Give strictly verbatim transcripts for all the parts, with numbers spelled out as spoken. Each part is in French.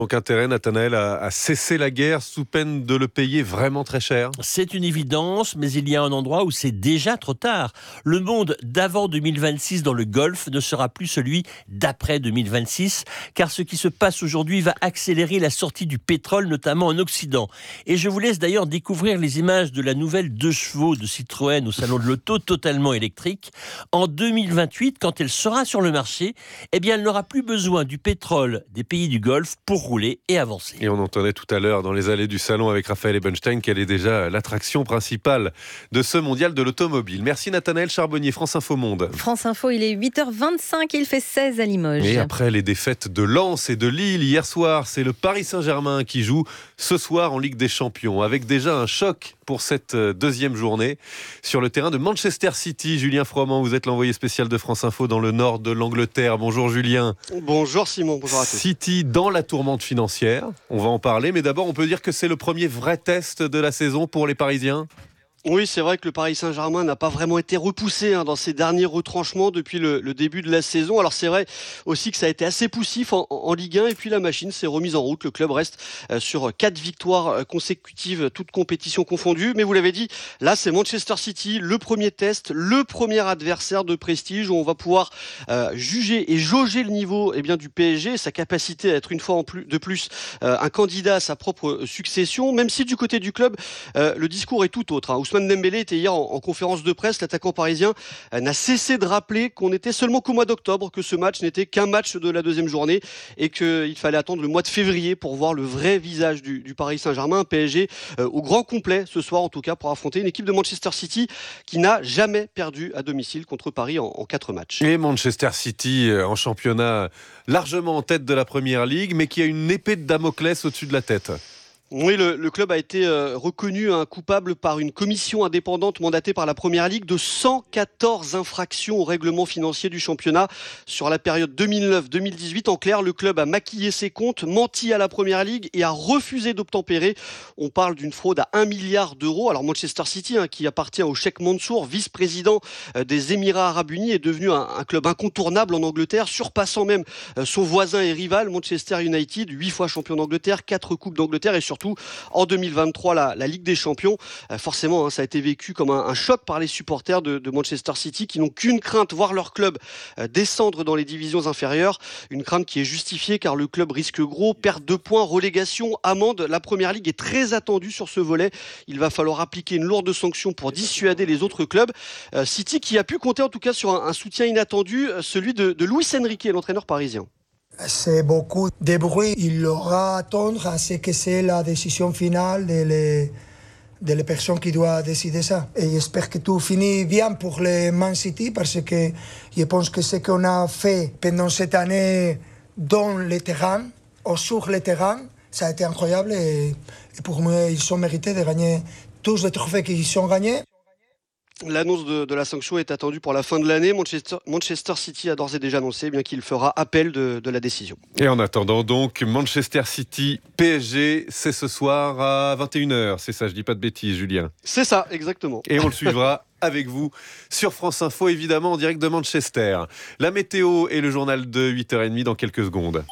Donc intérêt, Nathanaël, à, à cesser la guerre sous peine de le payer vraiment très cher. C'est une évidence, mais il y a un endroit où c'est déjà trop tard. Le monde d'avant deux mille vingt-six dans le Golfe ne sera plus celui d'après deux mille vingt-six, car ce qui se passe aujourd'hui va accélérer la sortie du pétrole, notamment en Occident. Et je vous laisse d'ailleurs découvrir les images de la nouvelle deux chevaux de Citroën au salon de l'auto, totalement électrique. En deux mille vingt-huit, quand elle sera sur le marché, eh bien, elle n'aura plus besoin du pétrole des pays du Golfe pour rouler et avancer. Et on entendait tout à l'heure dans les allées du salon avec Raphaël Ebenstein qu'elle est déjà l'attraction principale de ce mondial de l'automobile. Merci Nathanaël Charbonnier, France Info Monde. France Info, il est huit heures vingt-cinq, il fait seize à Limoges. Et après les défaites de Lens et de Lille hier soir, c'est le Paris Saint-Germain qui joue ce soir en Ligue des Champions, avec déjà un choc pour cette deuxième journée sur le terrain de Manchester City. Julien Froment, vous êtes l'envoyé spécial de France Info dans le nord de l'Angleterre. Bonjour Julien. Bonjour Simon, bonjour à tous. City dans la tourmente financière, on va en parler, mais d'abord on peut dire que c'est le premier vrai test de la saison pour les Parisiens. Oui, c'est vrai que le Paris Saint-Germain n'a pas vraiment été repoussé hein, dans ses derniers retranchements depuis le, le début de la saison. Alors c'est vrai aussi que ça a été assez poussif en, en Ligue un et puis la machine s'est remise en route. Le club reste euh, sur quatre victoires consécutives, toutes compétitions confondues. Mais vous l'avez dit, là c'est Manchester City, le premier test, le premier adversaire de prestige où on va pouvoir euh, juger et jauger le niveau eh bien, du P S G, sa capacité à être une fois en plus, de plus euh, un candidat à sa propre succession. Même si du côté du club, euh, le discours est tout autre. Hein. Ousmane Dembélé était hier en, en conférence de presse. L'attaquant parisien euh, n'a cessé de rappeler qu'on n'était seulement qu'au mois d'octobre, que ce match n'était qu'un match de la deuxième journée et qu'il fallait attendre le mois de février pour voir le vrai visage du, du Paris Saint-Germain. Un P S G euh, au grand complet ce soir en tout cas pour affronter une équipe de Manchester City qui n'a jamais perdu à domicile contre Paris en, en quatre matchs. Et Manchester City euh, en championnat largement en tête de la Première Ligue, mais qui a une épée de Damoclès au-dessus de la tête. Oui, le, le club a été euh, reconnu hein, coupable par une commission indépendante mandatée par la Première Ligue de cent quatorze infractions au règlement financier du championnat sur la période deux mille neuf deux mille dix-huit. En clair, le club a maquillé ses comptes, menti à la Première Ligue et a refusé d'obtempérer. On parle d'une fraude à un milliard d'euros. Alors Manchester City, hein, qui appartient au Cheikh Mansour, vice-président euh, des Émirats Arabes Unis, est devenu un, un club incontournable en Angleterre, surpassant même euh, son voisin et rival Manchester United, huit fois champion d'Angleterre, quatre coupes d'Angleterre et surtout en deux mille vingt-trois la, la Ligue des Champions. Euh, forcément, hein, ça a été vécu comme un, un choc par les supporters de, de Manchester City qui n'ont qu'une crainte, voir leur club euh, descendre dans les divisions inférieures. Une crainte qui est justifiée car le club risque gros, perte de points, relégation, amende. La Première Ligue est très attendue sur ce volet. Il va falloir appliquer une lourde sanction pour dissuader les autres clubs. Euh, City qui a pu compter en tout cas sur un, un soutien inattendu, celui de, de Luis Enrique, l'entraîneur parisien. C'est beaucoup de bruit. Il aura à attendre à ce que c'est la décision finale de les, de les personnes qui doivent décider ça. Et j'espère que tout finit bien pour le Man City parce que je pense que ce qu'on a fait pendant cette année dans le terrain, ou sur le terrain, ça a été incroyable. Et, et pour moi, ils ont mérité de gagner tous les trophées qu'ils ont gagnés. L'annonce de, de la sanction est attendue pour la fin de l'année. Manchester, Manchester City a d'ores et déjà annoncé eh bien qu'il fera appel de, de la décision. Et en attendant donc, Manchester City P S G, c'est ce soir à vingt et une heures. C'est ça, je dis pas de bêtises, Julien. C'est ça, exactement. Et on le suivra avec vous sur France Info, évidemment en direct de Manchester. La météo et le journal de huit heures trente dans quelques secondes.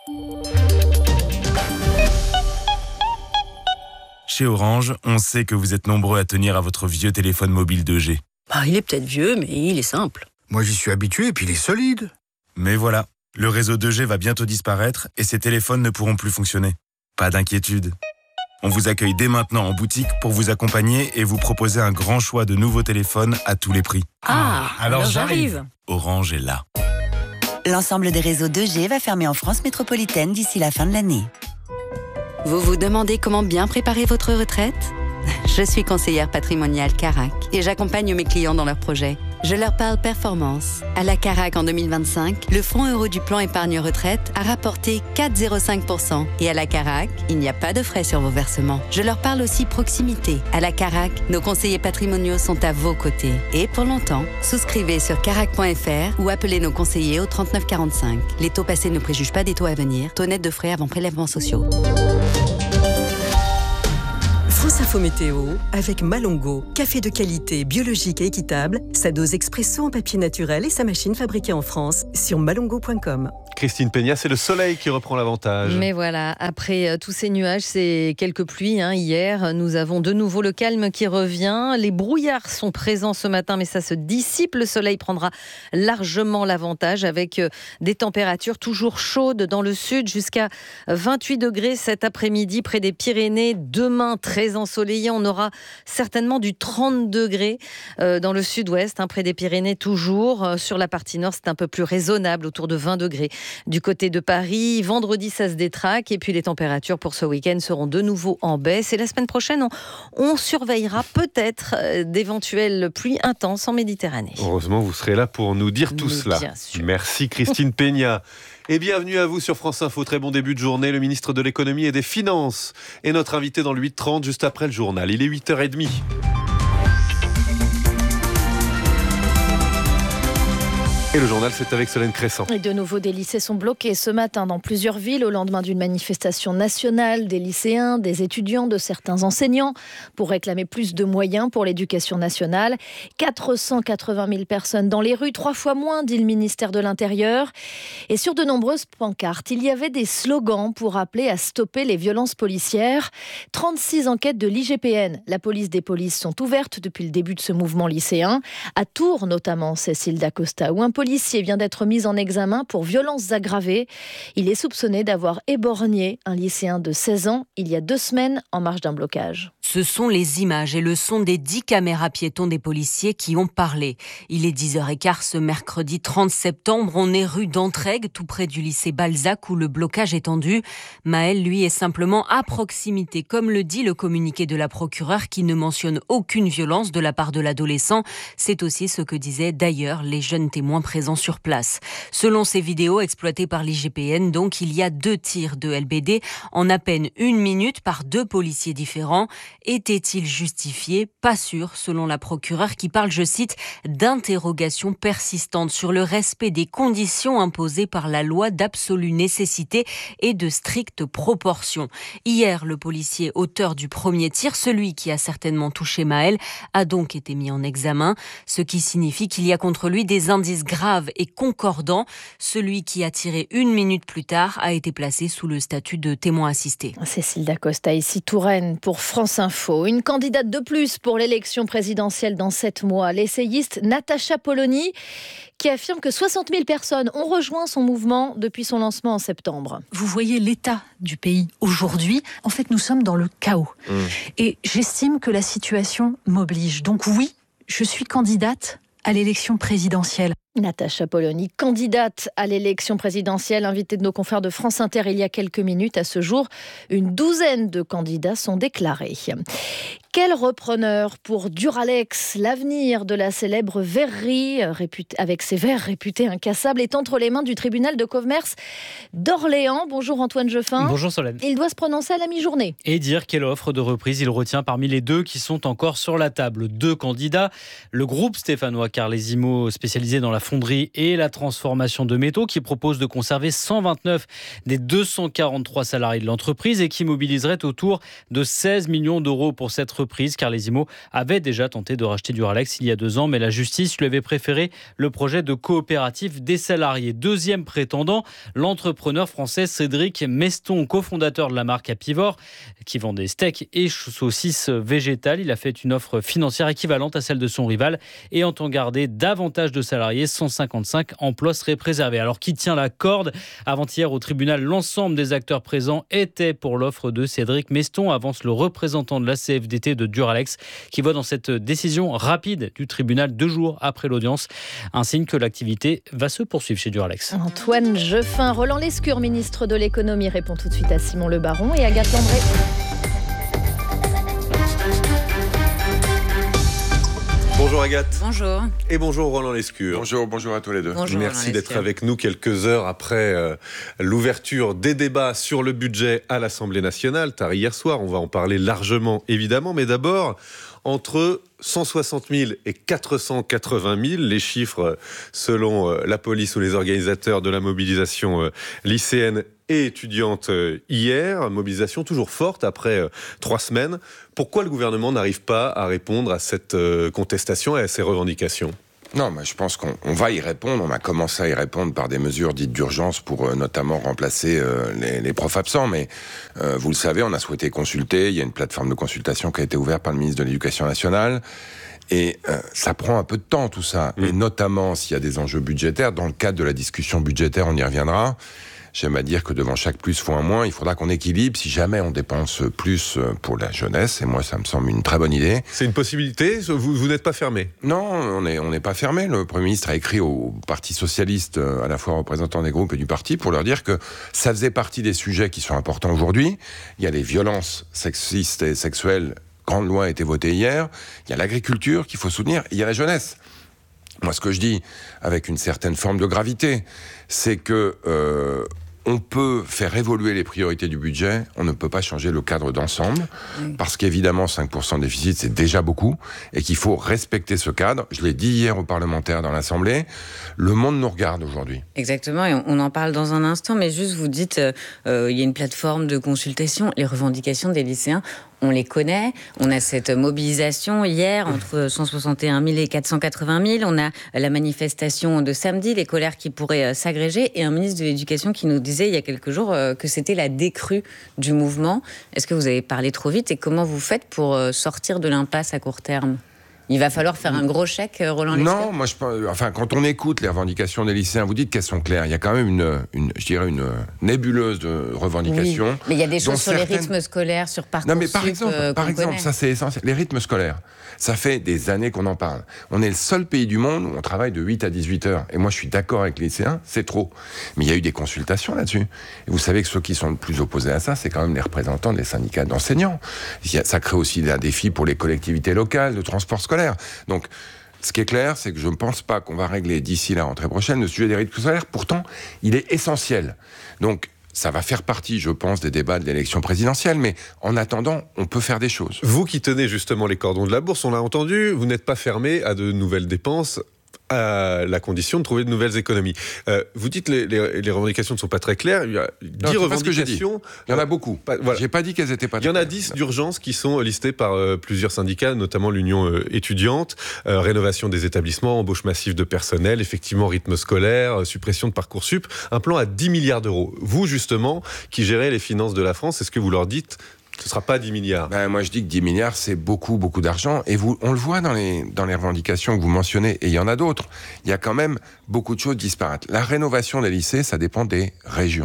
Chez Orange, on sait que vous êtes nombreux à tenir à votre vieux téléphone mobile deux G. Bah, il est peut-être vieux, mais il est simple. Moi, j'y suis habitué et puis il est solide. Mais voilà, le réseau deux G va bientôt disparaître et ces téléphones ne pourront plus fonctionner. Pas d'inquiétude. On vous accueille dès maintenant en boutique pour vous accompagner et vous proposer un grand choix de nouveaux téléphones à tous les prix. Ah, alors, alors j'arrive. Orange est là. L'ensemble des réseaux deux G va fermer en France métropolitaine d'ici la fin de l'année. Vous vous demandez comment bien préparer votre retraite ? Je suis conseillère patrimoniale Carac et j'accompagne mes clients dans leurs projets. Je leur parle performance. À la Carac en deux mille vingt-cinq, le fonds euro du plan épargne retraite a rapporté quatre virgule zéro cinq pour cent. Et à la Carac, il n'y a pas de frais sur vos versements. Je leur parle aussi proximité. À la Carac, nos conseillers patrimoniaux sont à vos côtés. Et pour longtemps, souscrivez sur carac point f r ou appelez nos conseillers au trente-neuf quarante-cinq. Les taux passés ne préjugent pas des taux à venir. Taux net de frais avant prélèvements sociaux. France Info Météo avec Malongo. Café de qualité, biologique et équitable. Sa dose expresso en papier naturel et sa machine fabriquée en France sur malongo point com. Christine Peña, c'est le soleil qui reprend l'avantage. Mais voilà, après tous ces nuages, c'est quelques pluies. Hein. Hier, nous avons de nouveau le calme qui revient. Les brouillards sont présents ce matin, mais ça se dissipe. Le soleil prendra largement l'avantage avec des températures toujours chaudes dans le sud, jusqu'à vingt-huit degrés cet après-midi près des Pyrénées. Demain, très ensoleillé, on aura certainement du trente degrés dans le sud-ouest, hein, près des Pyrénées toujours. Sur la partie nord, c'est un peu plus raisonnable, autour de vingt degrés. Du côté de Paris, vendredi, ça se détraque. Et puis les températures pour ce week-end seront de nouveau en baisse. Et la semaine prochaine, on, on surveillera peut-être d'éventuelles pluies intenses en Méditerranée. Heureusement, vous serez là pour nous dire tout Mais cela. Merci Christine Peña. Et bienvenue à vous sur France Info. Très bon début de journée. Le ministre de l'économie et des finances est notre invité dans le huit trente, juste après le journal. Il est huit heures trente. Et le journal, c'est avec Solène Crescent. Et de nouveau, des lycées sont bloqués ce matin dans plusieurs villes au lendemain d'une manifestation nationale des lycéens, des étudiants, de certains enseignants pour réclamer plus de moyens pour l'éducation nationale. quatre cent quatre-vingt mille personnes dans les rues, trois fois moins, dit le ministère de l'Intérieur. Et sur de nombreuses pancartes, il y avait des slogans pour appeler à stopper les violences policières. trente-six enquêtes de l'I G P N, la police des polices, sont ouvertes depuis le début de ce mouvement lycéen. À Tours notamment, Cécile Dacosta, où un policier vient d'être mis en examen pour violences aggravées. Il est soupçonné d'avoir éborgné un lycéen de seize ans il y a deux semaines en marge d'un blocage. Ce sont les images et le son des dix caméras piétons des policiers qui ont parlé. Il est dix heures quinze ce mercredi trente septembre. On est rue d'Entraigues, tout près du lycée Balzac où le blocage est tendu. Maël, lui, est simplement à proximité, comme le dit le communiqué de la procureure qui ne mentionne aucune violence de la part de l'adolescent. C'est aussi ce que disaient d'ailleurs les jeunes témoins présents sur place. Selon ces vidéos exploitées par l'I G P N, donc, il y a deux tirs de L B D en à peine une minute par deux policiers différents. Était-il justifié ? Pas sûr, selon la procureure qui parle, je cite, d'interrogations persistantes sur le respect des conditions imposées par la loi d'absolue nécessité et de stricte proportion. Hier, le policier auteur du premier tir, celui qui a certainement touché Maël, a donc été mis en examen, ce qui signifie qu'il y a contre lui des indices graves et concordants. Celui qui a tiré une minute plus tard a été placé sous le statut de témoin assisté. Cécile Dacosta, ici Touraine pour France Info. Une candidate de plus pour l'élection présidentielle dans sept mois, l'essayiste Natacha Polony, qui affirme que soixante mille personnes ont rejoint son mouvement depuis son lancement en septembre. Vous voyez l'état du pays aujourd'hui. En fait, nous sommes dans le chaos. Mmh. Et j'estime que la situation m'oblige. Donc oui, je suis candidate à l'élection présidentielle. Natacha Polony, candidate à l'élection présidentielle, invitée de nos confrères de France Inter il y a quelques minutes. À ce jour, une douzaine de candidats sont déclarés. Quel repreneur pour Duralex ? L'avenir de la célèbre verrerie, avec ses verres réputés incassables, est entre les mains du tribunal de commerce d'Orléans. Bonjour Antoine Jeffin. Bonjour Solène. Il doit se prononcer à la mi-journée. Et dire quelle offre de reprise il retient parmi les deux qui sont encore sur la table. Deux candidats, le groupe stéphanois Carlesimo, spécialisé dans la fonderie et la transformation de métaux, qui propose de conserver cent vingt-neuf des deux cent quarante-trois salariés de l'entreprise et qui mobiliserait autour de seize millions d'euros pour cette reprise. Carlesimo avait déjà tenté de racheter Duralex il y a deux ans, mais la justice lui avait préféré le projet de coopérative des salariés. Deuxième prétendant, l'entrepreneur français Cédric Meston, cofondateur de la marque Apivore, qui vend des steaks et saucisses végétales. Il a fait une offre financière équivalente à celle de son rival et entend garder davantage de salariés. cent cinquante-cinq emplois seraient préservés. Alors, qui tient la corde ? Avant-hier, au tribunal, l'ensemble des acteurs présents étaient pour l'offre de Cédric Meston, avance le représentant de la C F D T de Duralex, qui voit dans cette décision rapide du tribunal deux jours après l'audience un signe que l'activité va se poursuivre chez Duralex. Antoine Jeffin, Roland Lescure, ministre de l'économie, répond tout de suite à Simon Le Baron et Agathe Landré. Bonjour Agathe. Bonjour. Et bonjour Roland Lescure. Bonjour, bonjour à tous les deux. Bonjour, Merci d'être avec nous quelques heures après euh, l'ouverture des débats sur le budget à l'Assemblée nationale, tard hier soir. On va en parler largement évidemment, mais d'abord, entre cent soixante mille et quatre cent quatre-vingt mille, les chiffres selon euh, la police ou les organisateurs de la mobilisation euh, lycéenne et étudiante euh, hier, mobilisation toujours forte après euh, trois semaines. Pourquoi le gouvernement n'arrive pas à répondre à cette euh, contestation et à ces revendications ? Non, mais je pense qu'on on va y répondre. On a commencé à y répondre par des mesures dites d'urgence pour euh, notamment remplacer euh, les, les profs absents. Mais euh, vous le savez, on a souhaité consulter. Il y a une plateforme de consultation qui a été ouverte par le ministre de l'Éducation nationale. Et euh, ça prend un peu de temps, tout ça. Mmh. Et notamment s'il y a des enjeux budgétaires. Dans le cadre de la discussion budgétaire, on y reviendra. J'aime à dire que devant chaque plus faut un moins, il faudra qu'on équilibre. Si jamais on dépense plus pour la jeunesse, et moi ça me semble une très bonne idée. C'est une possibilité, vous, vous n'êtes pas fermé? Non, on n'est on n'est pas fermé. Le Premier ministre a écrit au Parti Socialiste, à la fois représentants des groupes et du parti, pour leur dire que ça faisait partie des sujets qui sont importants aujourd'hui. Il y a les violences sexistes et sexuelles, grande loi a été votée hier. Il y a l'agriculture qu'il faut soutenir, il y a la jeunesse. Moi, ce que je dis, avec une certaine forme de gravité, c'est que euh, on peut faire évoluer les priorités du budget, on ne peut pas changer le cadre d'ensemble, oui. Parce qu'évidemment, cinq pour cent de déficit, c'est déjà beaucoup, et qu'il faut respecter ce cadre. Je l'ai dit hier aux parlementaires dans l'Assemblée, le monde nous regarde aujourd'hui. Exactement, et on en parle dans un instant, mais juste vous dites, euh, il y a une plateforme de consultation, les revendications des lycéens, on les connaît, on a cette mobilisation hier entre cent soixante et un mille et quatre cent quatre-vingt mille, on a la manifestation de samedi, les colères qui pourraient s'agréger, et un ministre de l'Éducation qui nous disait il y a quelques jours que c'était la décrue du mouvement. Est-ce que vous avez parlé trop vite et comment vous faites pour sortir de l'impasse à court terme ? Il va falloir faire un gros chèque, Roland Lescure ? Non, moi je pense. Enfin, quand on écoute les revendications des lycéens, vous dites qu'elles sont claires. Il y a quand même une, une je dirais, une nébuleuse de revendications. Oui, mais il y a des choses sur certaines... les rythmes scolaires, sur Parcoursup. Non, mais par exemple, euh, par exemple, connaît. ça c'est essentiel. Les rythmes scolaires, ça fait des années qu'on en parle. On est le seul pays du monde où on travaille de huit à dix-huit heures. Et moi, je suis d'accord avec les lycéens, c'est trop. Mais il y a eu des consultations là-dessus. Et vous savez que ceux qui sont le plus opposés à ça, c'est quand même les représentants des syndicats d'enseignants. Ça crée aussi un défi pour les collectivités locales de transport scolaire. Donc, ce qui est clair, c'est que je ne pense pas qu'on va régler d'ici la rentrée prochaine le sujet des rythmes scolaires. Pourtant, il est essentiel. Donc, ça va faire partie, je pense, des débats de l'élection présidentielle, mais en attendant, on peut faire des choses. Vous qui tenez justement les cordons de la bourse, on l'a entendu, vous n'êtes pas fermé à de nouvelles dépenses, à la condition de trouver de nouvelles économies. Euh, vous dites que les, les, les revendications ne sont pas très claires. Il y a dix revendications. Il y en a beaucoup. Pas, voilà. J'ai pas dit qu'elles étaient pas. Il y en a dix d'urgence qui sont listées par euh, plusieurs syndicats, notamment l'Union euh, étudiante, euh, rénovation des établissements, embauche massive de personnel, effectivement rythme scolaire, euh, suppression de Parcoursup, un plan à dix milliards d'euros. Vous, justement, qui gérez les finances de la France, est-ce que vous leur dites ce ne sera pas dix milliards. Ben, moi, je dis que dix milliards, c'est beaucoup, beaucoup d'argent. Et vous, on le voit dans les, dans les revendications que vous mentionnez, et il y en a d'autres. Il y a quand même beaucoup de choses disparates. La rénovation des lycées, ça dépend des régions.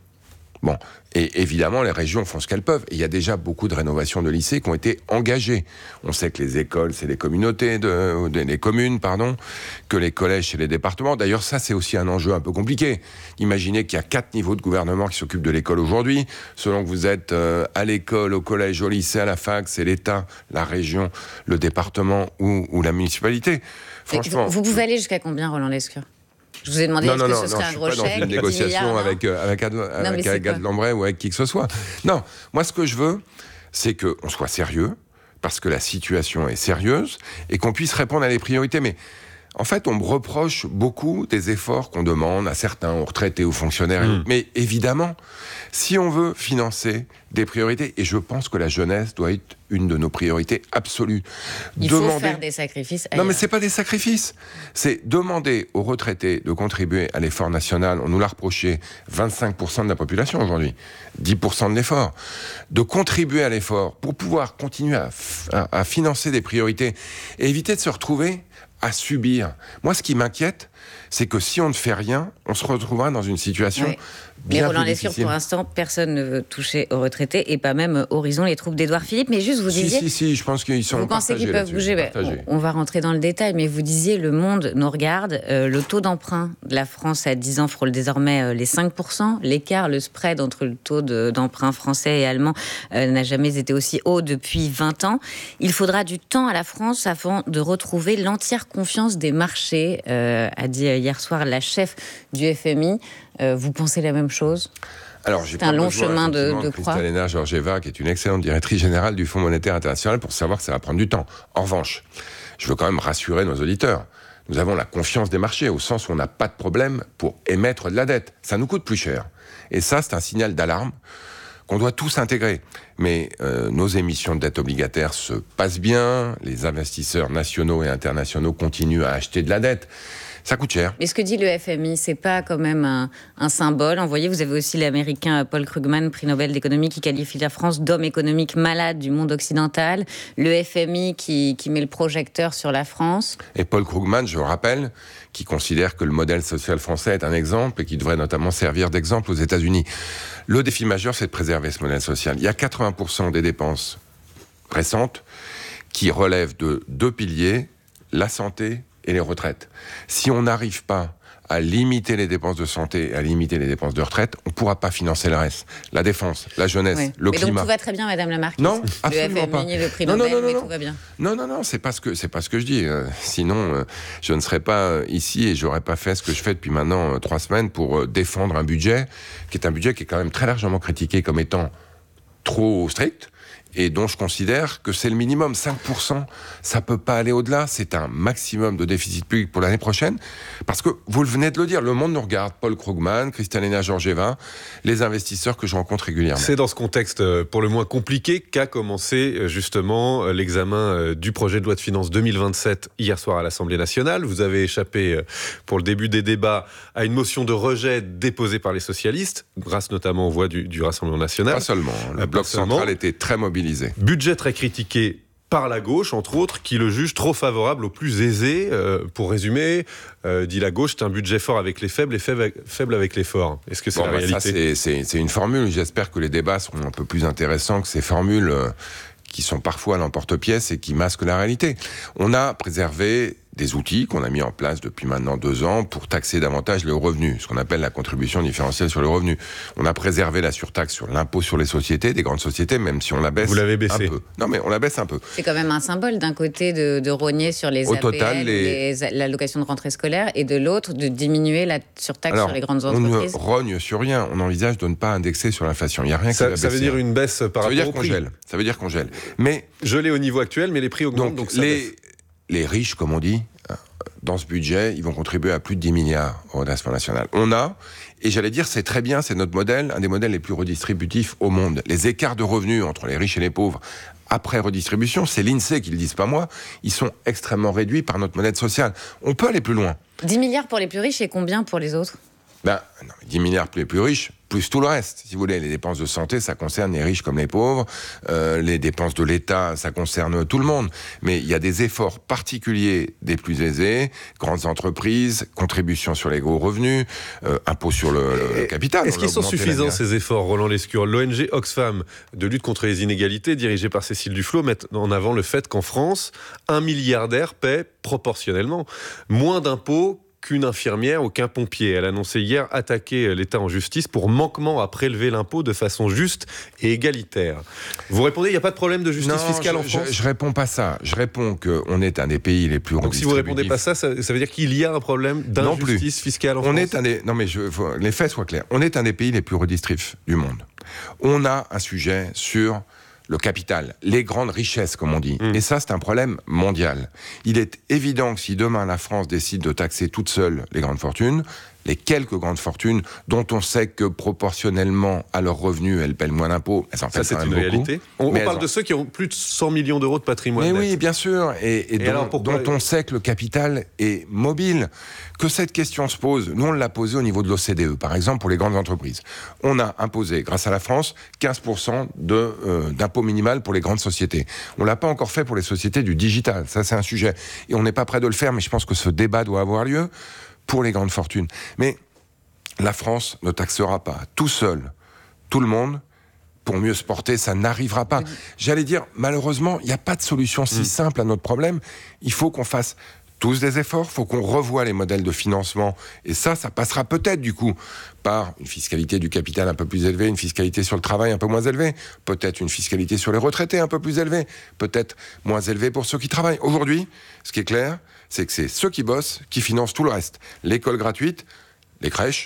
Bon, et évidemment, les régions font ce qu'elles peuvent. Et il y a déjà beaucoup de rénovations de lycées qui ont été engagées. On sait que les écoles, c'est les communautés, de, de, les communes, pardon, que les collèges, c'est les départements. D'ailleurs, ça, c'est aussi un enjeu un peu compliqué. Imaginez qu'il y a quatre niveaux de gouvernement qui s'occupent de l'école aujourd'hui. Selon que vous êtes euh, à l'école, au collège, au lycée, à la fac, c'est l'État, la région, le département ou, ou la municipalité. Franchement, vous, vous pouvez aller jusqu'à combien, Roland Lescure ? Je vous ai demandé non, est-ce non, que non, ce serait non, un gros chèque. Je ne suis pas dans une négociation avec, euh, avec, Ad, avec, avec Ad Lambray ou avec qui que ce soit. Non, moi ce que je veux, c'est qu'on soit sérieux, parce que la situation est sérieuse, et qu'on puisse répondre à les priorités. Mais en fait, on me reproche beaucoup des efforts qu'on demande à certains, aux retraités, aux fonctionnaires. Mmh. Mais évidemment, si on veut financer des priorités, et je pense que la jeunesse doit être une de nos priorités absolues. Il demander... faut faire des sacrifices ailleurs. Non, mais c'est pas des sacrifices. C'est demander aux retraités de contribuer à l'effort national. On nous l'a reproché, vingt-cinq pour cent de la population aujourd'hui, dix pour cent de l'effort. De contribuer à l'effort pour pouvoir continuer à, f- à, à financer des priorités et éviter de se retrouver à subir. Moi, ce qui m'inquiète, c'est que si on ne fait rien, on se retrouvera dans une situation oui. bien Mais Roland plus Lescure, difficile. pour l'instant, personne ne veut toucher aux retraités et pas même Horizon, les troupes d'Édouard Philippe. Mais juste, vous si, disiez... Si, si, je pense qu'ils sont Vous pensez qu'ils peuvent bouger ben, on, on va rentrer dans le détail, mais vous disiez, le monde nous regarde. Euh, le taux d'emprunt de la France à dix ans frôle désormais euh, les cinq pour cent. L'écart, le spread entre le taux de, d'emprunt français et allemand euh, n'a jamais été aussi haut depuis vingt ans. Il faudra du temps à la France avant de retrouver l'entière confiance des marchés, euh, a dit hier soir la chef du F M I. Euh, vous pensez la même chose ? Alors, j'ai c'est un long besoin, chemin de, de croix. Kristalina Georgieva, qui est une excellente directrice générale du Fonds monétaire international, pour savoir que ça va prendre du temps. En revanche, je veux quand même rassurer nos auditeurs. Nous avons la confiance des marchés, au sens où on n'a pas de problème pour émettre de la dette. Ça nous coûte plus cher. Et ça, c'est un signal d'alarme qu'on doit tous intégrer. Mais euh, nos émissions de dette obligataire se passent bien, les investisseurs nationaux et internationaux continuent à acheter de la dette. Ça coûte cher. Mais ce que dit le F M I, c'est pas quand même un, un symbole. Envoyez, vous avez aussi l'américain Paul Krugman, prix Nobel d'économie, qui qualifie la France d'homme économique malade du monde occidental. Le F M I qui, qui met le projecteur sur la France. Et Paul Krugman, je le rappelle, qui considère que le modèle social français est un exemple et qui devrait notamment servir d'exemple aux États-Unis. Le défi majeur, c'est de préserver ce modèle social. Il y a quatre-vingts pour cent des dépenses récentes qui relèvent de deux piliers, la santé et les retraites. Si on n'arrive pas à limiter les dépenses de santé, à limiter les dépenses de retraite, on ne pourra pas financer le reste. La défense, la jeunesse, oui. le mais climat. Mais donc tout va très bien, Madame la Marquise. Non, absolument le F M I, pas. le prix non, Nobel, non, non, mais non. tout va bien. Non, non, non, c'est pas ce que c'est pas ce que je dis. Euh, sinon, euh, je ne serais pas euh, ici et j'aurais pas fait ce que je fais depuis maintenant euh, trois semaines pour euh, défendre un budget qui est un budget qui est quand même très largement critiqué comme étant trop strict. Et dont je considère que c'est le minimum. cinq pour cent, ça peut pas aller au-delà. C'est un maximum de déficit public pour l'année prochaine. Parce que, vous venez de le dire, le monde nous regarde. Paul Krugman, Kristalina Georgieva, les investisseurs que je rencontre régulièrement. C'est dans ce contexte pour le moins compliqué qu'a commencé justement l'examen du projet de loi de finances deux mille vingt-sept hier soir à l'Assemblée nationale. Vous avez échappé pour le début des débats à une motion de rejet déposée par les socialistes, grâce notamment aux voix du, du Rassemblement national. Pas seulement. Le bloc central était très mobilisé. Budget très critiqué par la gauche, entre autres, qui le juge trop favorable aux plus aisés. Euh, pour résumer, euh, dit la gauche, c'est un budget fort avec les faibles et faible, faible avec les forts. Est-ce que c'est bon, la bah réalité ? Ça, c'est, c'est, c'est une formule. J'espère que les débats seront un peu plus intéressants que ces formules euh, qui sont parfois à l'emporte-pièce et qui masquent la réalité. On a préservé des outils qu'on a mis en place depuis maintenant deux ans pour taxer davantage le revenu, ce qu'on appelle la contribution différentielle sur le revenu. On a préservé la surtaxe sur l'impôt sur les sociétés, des grandes sociétés, même si on la baisse. Vous l'avez baissé. Un peu. Non, mais on la baisse un peu. C'est quand même un symbole d'un côté de, de rogner sur les Au A P L, total, les... les, l'allocation de rentrée scolaire, et de l'autre de diminuer la surtaxe Alors, sur les grandes entreprises. On ne rogne sur rien. On envisage de ne pas indexer sur l'inflation. Il n'y a rien ça, qui va ça baisser. veut dire une baisse par ça rapport veut dire au qu'on prix. Gèle. Ça veut dire qu'on gèle. Mais gelé au niveau actuel, mais les prix augmentent, donc, donc ça les, baisse. les riches, comme on dit, dans ce budget, ils vont contribuer à plus de dix milliards au redressement national. On a, et j'allais dire, c'est très bien, c'est notre modèle, un des modèles les plus redistributifs au monde. Les écarts de revenus entre les riches et les pauvres, après redistribution, c'est l'INSEE qui le disent, pas moi, ils sont extrêmement réduits par notre modèle social. On peut aller plus loin. dix milliards pour les plus riches et combien pour les autres ? Ben, non, dix milliards pour les plus riches, plus tout le reste. Si vous voulez, les dépenses de santé, ça concerne les riches comme les pauvres. Euh, les dépenses de l'État, ça concerne tout le monde. Mais il y a des efforts particuliers des plus aisés, grandes entreprises, contributions sur les gros revenus, euh, impôts sur le, le capital. Est-ce qu'ils sont suffisants, ces efforts, Roland Lescure ? L'O N G Oxfam de lutte contre les inégalités, dirigée par Cécile Duflot, met en avant le fait qu'en France, un milliardaire paie proportionnellement moins d'impôts qu'une infirmière ou qu'un pompier. Elle annonçait hier attaquer l'État en justice pour manquement à prélever l'impôt de façon juste et égalitaire. Vous répondez, il n'y a pas de problème de justice non, fiscale je, en France ? je, je réponds pas ça. Je réponds qu'on est un des pays les plus Donc si vous répondez pas ça, ça, ça veut dire qu'il y a un problème d'injustice fiscale en On France ? est un des, non mais je, faut, les faits soient clairs. On est un des pays les plus redistributifs du monde. On a un sujet sur le capital, les grandes richesses, comme on dit. Mmh. Et ça, c'est un problème mondial. Il est évident que si demain la France décide de taxer toute seule les grandes fortunes, les quelques grandes fortunes dont on sait que proportionnellement à leurs revenus, elles paient moins d'impôts, elles en paient ça, quand c'est même une beaucoup. réalité. On, on parle ont... de ceux qui ont plus de cent millions d'euros de patrimoine Mais net. oui, bien sûr. Et, et, et dont, alors pourquoi... dont on sait que le capital est mobile. Que cette question se pose, nous on l'a posée au niveau de l'O C D E, par exemple pour les grandes entreprises. On a imposé, grâce à la France, quinze pour cent de, euh, d'impôt minimal pour les grandes sociétés. On l'a pas encore fait pour les sociétés du digital, ça c'est un sujet. Et on n'est pas prêt de le faire, mais je pense que ce débat doit avoir lieu pour les grandes fortunes. Mais la France ne taxera pas tout seul tout le monde pour mieux se porter, ça n'arrivera pas. J'allais dire, malheureusement, il n'y a pas de solution si mmh. simple à notre problème. Il faut qu'on fasse tous des efforts, il faut qu'on revoie les modèles de financement. Et ça, ça passera peut-être du coup par une fiscalité du capital un peu plus élevée, une fiscalité sur le travail un peu moins élevée, peut-être une fiscalité sur les retraités un peu plus élevée, peut-être moins élevée pour ceux qui travaillent. Aujourd'hui, ce qui est clair, c'est que c'est ceux qui bossent qui financent tout le reste. L'école gratuite, les crèches,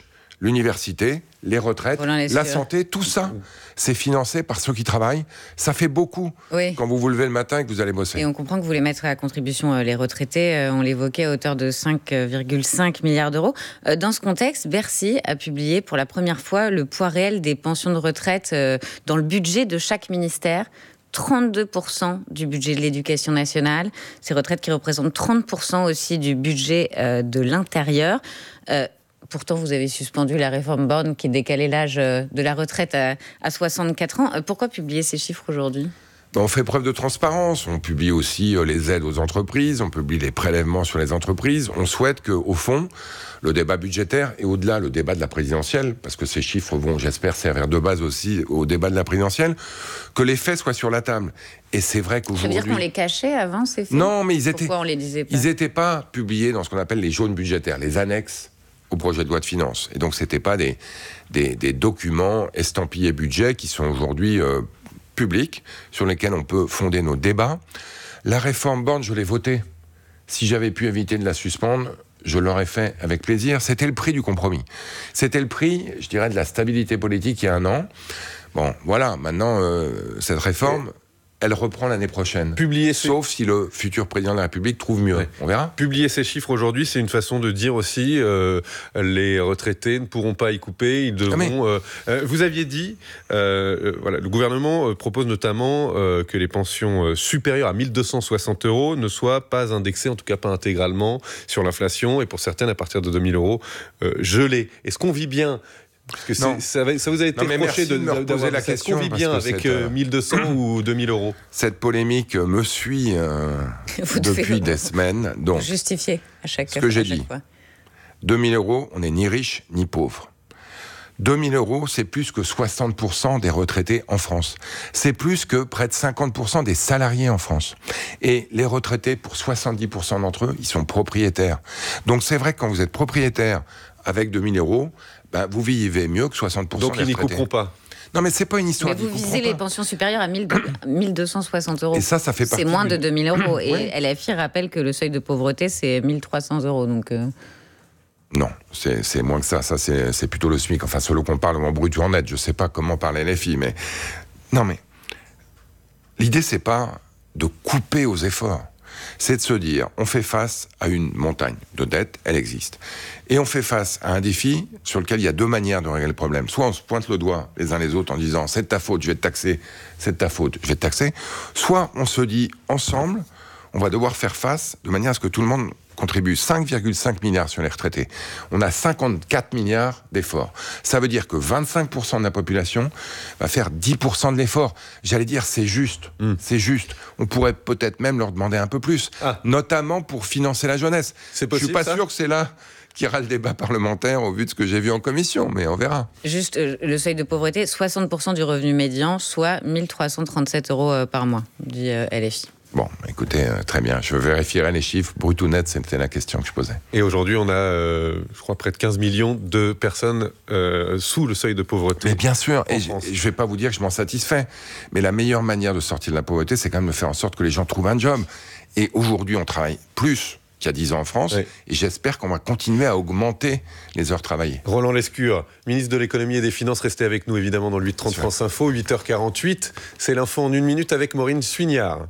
l'université, les retraites, la santé, tout ça, c'est financé par ceux qui travaillent. Ça fait beaucoup oui. quand vous vous levez le matin et que vous allez bosser. Et on comprend que vous voulez mettre à contribution les retraités, on l'évoquait, à hauteur de cinq virgule cinq milliards d'euros. Dans ce contexte, Bercy a publié pour la première fois le poids réel des pensions de retraite dans le budget de chaque ministère. trente-deux pour cent du budget de l'éducation nationale, ces retraites qui représentent trente pour cent aussi du budget de l'intérieur. Euh, Pourtant, vous avez suspendu la réforme Borne qui décalait l'âge de la retraite à, à soixante-quatre ans. Pourquoi publier ces chiffres aujourd'hui ? On fait preuve de transparence. On publie aussi les aides aux entreprises, on publie les prélèvements sur les entreprises. On souhaite qu'au fond, le débat budgétaire et au-delà le débat de la présidentielle, parce que ces chiffres vont, j'espère, servir de base aussi au débat de la présidentielle, que les faits soient sur la table. Et c'est vrai qu'aujourd'hui... Ça veut dire qu'on les cachait avant, ces faits ? Non, mais ils étaient... Pourquoi on les disait pas ? Ils n'étaient pas publiés dans ce qu'on appelle les jaunes budgétaires, les annexes au projet de loi de finances. Et donc, ce n'étaient pas des, des, des documents estampillés budget qui sont aujourd'hui euh, publics, sur lesquels on peut fonder nos débats. La réforme Borne, je l'ai votée. Si j'avais pu éviter de la suspendre, je l'aurais fait avec plaisir. C'était le prix du compromis. C'était le prix, je dirais, de la stabilité politique il y a un an. Bon, voilà, maintenant, euh, cette réforme... elle reprend l'année prochaine. Publier Sauf ces... si le futur président de la République trouve mieux. Ouais. On verra. Publier ces chiffres aujourd'hui, c'est une façon de dire aussi euh, les retraités ne pourront pas y couper. Ils devront. Ah mais... euh, euh, vous aviez dit, euh, voilà, le gouvernement propose notamment euh, que les pensions supérieures à mille deux cent soixante euros ne soient pas indexées, en tout cas pas intégralement, sur l'inflation, et pour certaines à partir de deux mille euros euh, gelées. Est-ce qu'on vit bien? Parce que ça, ça vous a été reproché de, de d'avoir la question. Est-ce qu'on vit bien avec cette, euh, mille deux cents ou deux mille euros? Cette polémique me suit euh, depuis des semaines. Donc, justifier à chaque ce que j'ai dit. Fois. deux mille euros, on n'est ni riche ni pauvre. deux mille euros, c'est plus que soixante pour cent des retraités en France. C'est plus que près de cinquante pour cent des salariés en France. Et les retraités, pour soixante-dix pour cent d'entre eux, ils sont propriétaires. Donc c'est vrai que quand vous êtes propriétaire avec deux mille euros, ben, vous vivez mieux que soixante pour cent Donc des retraités. Donc ils n'y couperont pas. Non, mais c'est pas une histoire. Mais vous visez les pensions supérieures à mille deux cent soixante euros. Et ça, ça fait partie. C'est moins du... de deux mille euros. Et ouais. L F I rappelle que le seuil de pauvreté, c'est mille trois cents euros. Donc. Euh... Non, c'est, c'est moins que ça. Ça, c'est, c'est plutôt le SMIC. Enfin, selon qu'on parle en brut ou en net. Je sais pas comment parle L F I, mais non, mais l'idée, c'est pas de couper aux efforts. C'est de se dire, on fait face à une montagne de dettes, elle existe. Et on fait face à un défi sur lequel il y a deux manières de régler le problème. Soit on se pointe le doigt les uns les autres en disant, c'est de ta faute, je vais te taxer, c'est de ta faute, je vais te taxer. Soit on se dit, ensemble, on va devoir faire face de manière à ce que tout le monde contribue. Cinq virgule cinq milliards sur les retraités. On a cinquante-quatre milliards d'efforts. Ça veut dire que vingt-cinq pour cent de la population va faire dix pour cent de l'effort. J'allais dire, c'est juste. Mm. C'est juste. On pourrait peut-être même leur demander un peu plus. Ah. Notamment pour financer la jeunesse. C'est possible, je suis pas ça sûr que c'est là qui ira le débat parlementaire au vu de ce que j'ai vu en commission, mais on verra. Juste euh, le seuil de pauvreté, soixante pour cent du revenu médian, soit mille trois cent trente-sept euros euh, par mois, dit euh, L F I. Bon, écoutez, euh, très bien. Je vérifierai les chiffres. Brut ou net, c'était la question que je posais. Et aujourd'hui, on a, euh, je crois, près de quinze millions de personnes euh, sous le seuil de pauvreté. Mais bien sûr, et je ne vais pas vous dire que je m'en satisfais, mais la meilleure manière de sortir de la pauvreté, c'est quand même de faire en sorte que les gens trouvent un job. Et aujourd'hui, on travaille plus qu'il y a dix ans en France, oui. Et j'espère qu'on va continuer à augmenter les heures travaillées. Roland Lescure, ministre de l'économie et des finances, restez avec nous évidemment dans le huit trente France Info, huit heures quarante-huit. C'est l'info en une minute avec Maureen Suignard.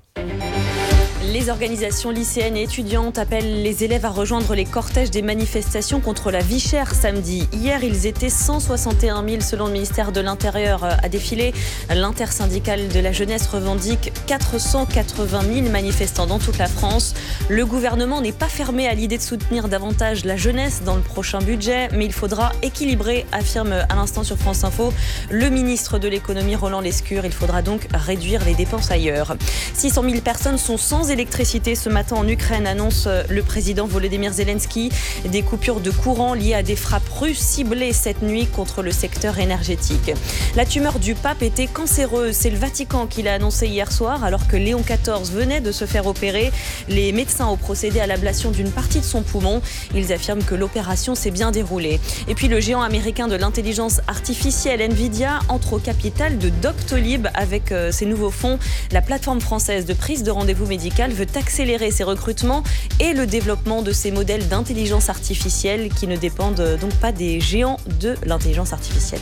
Les organisations lycéennes et étudiantes appellent les élèves à rejoindre les cortèges des manifestations contre la vie chère samedi. Hier, ils étaient cent soixante et un mille selon le ministère de l'Intérieur à défiler. L'intersyndicale de la jeunesse revendique quatre cent quatre-vingt mille manifestants dans toute la France. Le gouvernement n'est pas fermé à l'idée de soutenir davantage la jeunesse dans le prochain budget, mais il faudra équilibrer, affirme à l'instant sur France Info le ministre de l'économie Roland Lescure. Il faudra donc réduire les dépenses ailleurs. six cent mille personnes sont sans électricité ce matin en Ukraine, annonce le président Volodymyr Zelensky. Des coupures de courant liées à des frappes russes ciblées cette nuit contre le secteur énergétique. La tumeur du pape était cancéreuse. C'est le Vatican qui l'a annoncé hier soir alors que Léon quatorze venait de se faire opérer. Les médecins ont procédé à l'ablation d'une partie de son poumon. Ils affirment que l'opération s'est bien déroulée. Et puis le géant américain de l'intelligence artificielle Nvidia entre au capital de Doctolib avec ses nouveaux fonds. La plateforme française de prise de rendez-vous médical veut veut accélérer ses recrutements et le développement de ces modèles d'intelligence artificielle qui ne dépendent donc pas des géants de l'intelligence artificielle.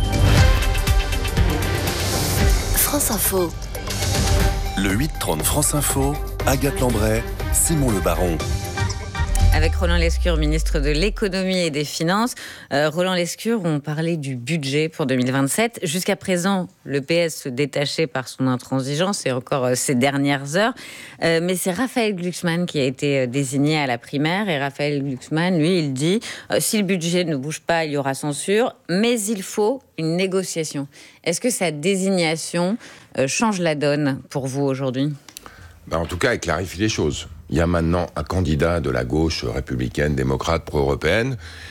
France Info. Le huit trente France Info, Agathe Lambray, Simon Le Baron. Avec Roland Lescure, ministre de l'économie et des finances. Euh, Roland Lescure, on parlait du budget pour deux mille vingt-sept. Jusqu'à présent, le P S se détachait par son intransigeance et encore euh, ces dernières heures. Euh, mais c'est Raphaël Glucksmann qui a été désigné à la primaire. Et Raphaël Glucksmann, lui, il dit euh, si le budget ne bouge pas, il y aura censure, mais il faut une négociation. Est-ce que sa désignation euh, change la donne pour vous aujourd'hui ? Ben, en tout cas, elle clarifie les choses. Il y a maintenant un candidat de la gauche républicaine, démocrate, pro-européenne,